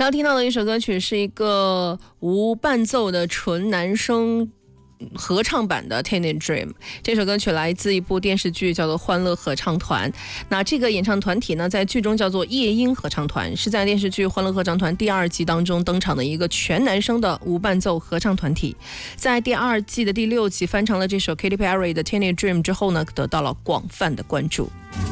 刚刚听到的一首歌曲是一个无伴奏的纯男声合唱版的 Teenage Dream。 这首歌曲来自一部电视剧叫做《欢乐合唱团》。那这个演唱团体呢，在剧中叫做夜莺合唱团，是在电视剧《欢乐合唱团》第2季当中登场的一个全男声的无伴奏合唱团体。在第2季的第6集翻唱了这首 Katy Perry 的 Teenage Dream 之后呢，得到了广泛的关注。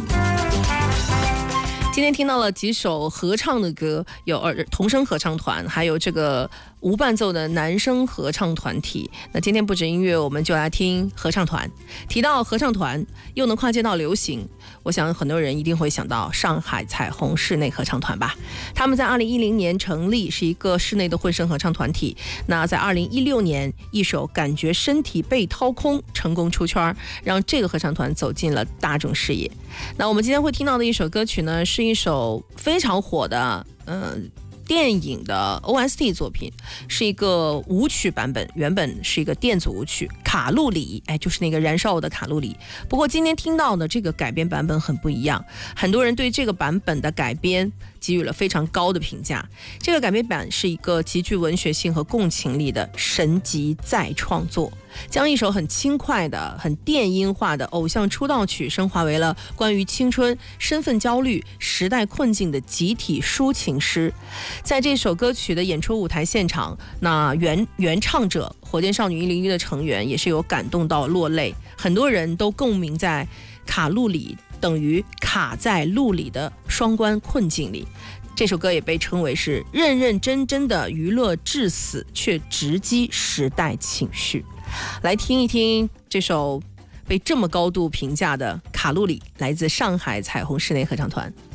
今天听到了几首合唱的歌，有童声合唱团，还有这个无伴奏的男声合唱团体。那今天不止音乐，我们就来听合唱团。提到合唱团，又能跨界到流行，我想很多人一定会想到上海彩虹室内合唱团吧。他们在2010年成立，是一个室内的混声合唱团体。那在2016年，一首《感觉身体被掏空》成功出圈，让这个合唱团走进了大众视野。那我们今天会听到的一首歌曲呢，是一首非常火的电影的 OST 作品，是一个舞曲版本，原本是一个电子舞曲卡路里，就是那个燃烧的卡路里。不过今天听到的这个改编版本很不一样，很多人对这个版本的改编给予了非常高的评价。这个改编版是一个极具文学性和共情力的神级再创作，将一首很轻快的、很电音化的偶像出道曲升华为了关于青春、身份焦虑、时代困境的集体抒情诗。在这首歌曲的演出舞台现场，那原唱者火箭少女101的成员也是有感动到落泪，很多人都共鸣在卡路里等于卡在路里的双关困境里。这首歌也被称为是认认真真的娱乐至死，却直击时代情绪。来听一听这首被这么高度评价的卡路里，来自上海彩虹室内合唱团。